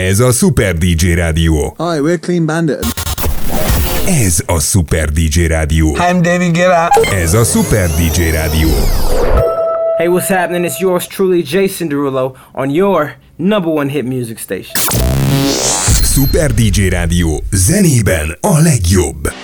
Ez a Super DJ Rádió. Hi, we're Clean Bandit. Ez a Super DJ Rádió. I'm David Guetta. Ez a Super DJ Rádió. Hey, what's happening? It's yours truly, Jason Derulo, on your number one hit music station. Super DJ Rádió, zenében a legjobb.